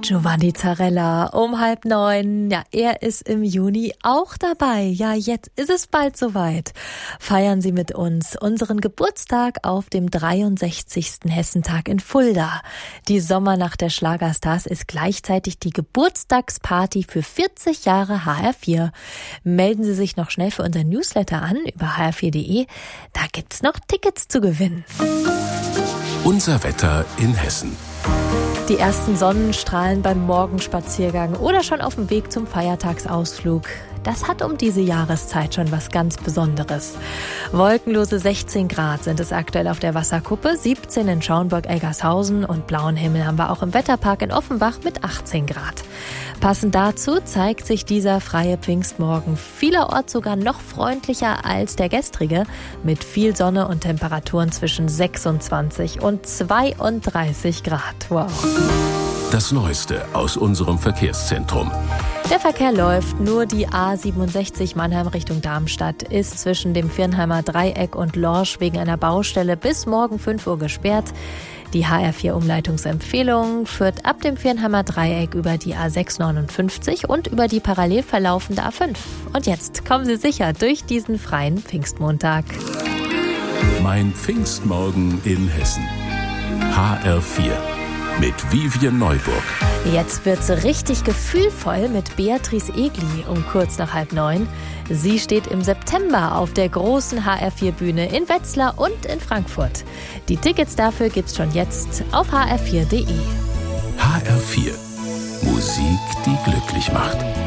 Giovanni Zarella um 8:30. Ja, er ist im Juni auch dabei. Ja, jetzt ist es bald soweit. Feiern Sie mit uns unseren Geburtstag auf dem 63. Hessentag in Fulda. Die Sommernacht der Schlagerstars ist gleichzeitig die Geburtstagsparty für 40 Jahre HR4. Melden Sie sich noch schnell für unser Newsletter an über hr4.de. Da gibt's noch Tickets zu gewinnen. Unser Wetter in Hessen. Die ersten Sonnenstrahlen beim Morgenspaziergang oder schon auf dem Weg zum Feiertagsausflug. Das hat um diese Jahreszeit schon was ganz Besonderes. Wolkenlose 16 Grad sind es aktuell auf der Wasserkuppe, 17 in Schaumburg-Eggershausen und blauen Himmel haben wir auch im Wetterpark in Offenbach mit 18 Grad. Passend dazu zeigt sich dieser freie Pfingstmorgen vielerorts sogar noch freundlicher als der gestrige, mit viel Sonne und Temperaturen zwischen 26 und 32 Grad. Wow. Das Neueste aus unserem Verkehrszentrum. Der Verkehr läuft, nur die A67 Mannheim Richtung Darmstadt ist zwischen dem Viernheimer Dreieck und Lorsch wegen einer Baustelle bis morgen 5 Uhr gesperrt. Die HR4-Umleitungsempfehlung führt ab dem Viernheimer Dreieck über die A659 und über die parallel verlaufende A5. Und jetzt kommen Sie sicher durch diesen freien Pfingstmontag. Mein Pfingstmorgen in Hessen. HR4 mit Vivian Neuburg. Jetzt wird's richtig gefühlvoll mit Beatrice Egli um kurz nach 8:30. Sie steht im September auf der großen HR4-Bühne in Wetzlar und in Frankfurt. Die Tickets dafür gibt's schon jetzt auf hr4.de. HR4. Musik, die glücklich macht.